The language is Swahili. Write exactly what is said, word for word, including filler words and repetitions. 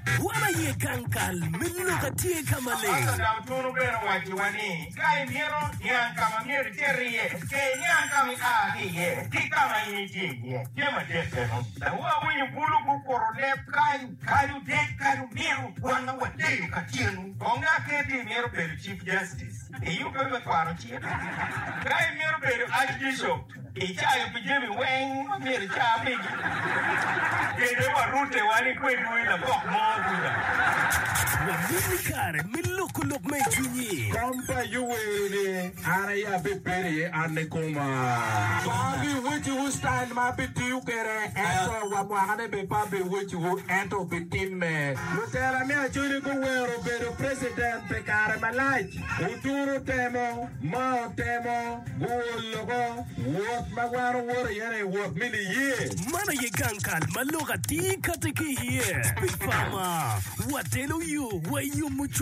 Wana ye kankal minno katie kamale. Asa da tunu bero waji wani. Kai miero yang kama miero terie. Ke yang kami agi ye. Kita ma ini ye. Kema tete no. Da wa wini bulu ku korole kai karu de karu miero wana wate katienu. Konga ke di miero per chief justice. E yu pe me kwaro chi. Kai miero per archbishop. E chai pijemi weng miero cha bigi. Ke de wa rute wani kwe duila kok mo duila. Wamini kare miloko lok me chunyi. Kampa yuwele ara ya bepere ane koma. Babi wuchi wu stand ma biti ukere ento wa mwagane bepa be wuchi wu ento bitin me. Lutera me achuli kuwero bero president pe kare malaji. Uturu temo, mao temo, gulogo, wot magwaro wore yene wot mili ye. Mana ye kankal maloka ti kateki here. Speak farmer. What tell you? Why you much?